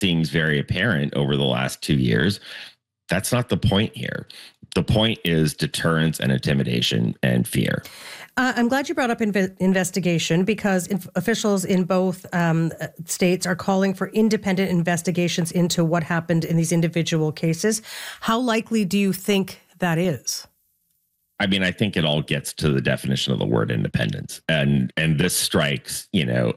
seems very apparent over the last 2 years. That's not the point here. The point is deterrence and intimidation and fear. I'm glad you brought up investigation, because officials in both states are calling for independent investigations into what happened in these individual cases. How likely do you think that is? I mean, I think it all gets to the definition of the word independence. And this strikes,